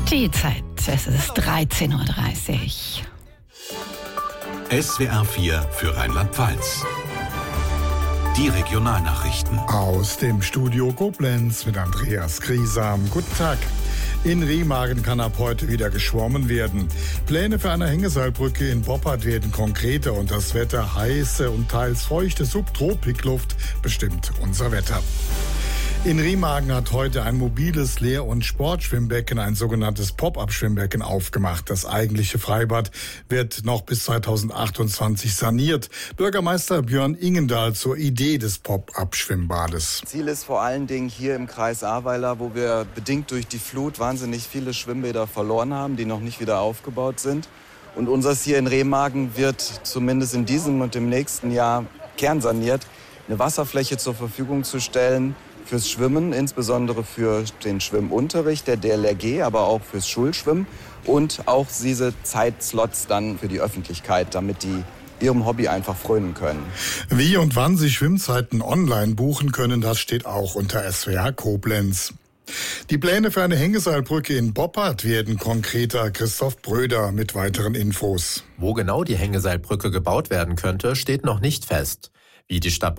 Die Zeit, es ist 13.30 Uhr. SWR 4 für Rheinland-Pfalz. Die Regionalnachrichten. Aus dem Studio Koblenz mit Andreas Griesam. Guten Tag. In Remagen kann ab heute wieder geschwommen werden. Pläne für eine Hängeseilbrücke in Boppard werden konkreter und das Wetter heiße und teils feuchte Subtropikluft bestimmt unser Wetter. In Remagen hat heute ein mobiles Lehr- und Sportschwimmbecken, ein sogenanntes Pop-up-Schwimmbecken, aufgemacht. Das eigentliche Freibad wird noch bis 2028 saniert. Bürgermeister Björn Ingendahl zur Idee des Pop-up-Schwimmbades. Ziel ist vor allen Dingen hier im Kreis Ahrweiler, wo wir bedingt durch die Flut wahnsinnig viele Schwimmbäder verloren haben, die noch nicht wieder aufgebaut sind. Und unseres hier in Remagen wird zumindest in diesem und im nächsten Jahr kernsaniert, eine Wasserfläche zur Verfügung zu stellen, fürs Schwimmen, insbesondere für den Schwimmunterricht der DLRG, aber auch fürs Schulschwimmen und auch diese Zeitslots dann für die Öffentlichkeit, damit die ihrem Hobby einfach frönen können. Wie und wann Sie Schwimmzeiten online buchen können, das steht auch unter SWR Koblenz. Die Pläne für eine Hängeseilbrücke in Boppard werden konkreter. Christoph Bröder mit weiteren Infos. Wo genau die Hängeseilbrücke gebaut werden könnte, steht noch nicht fest. Wie die Stadt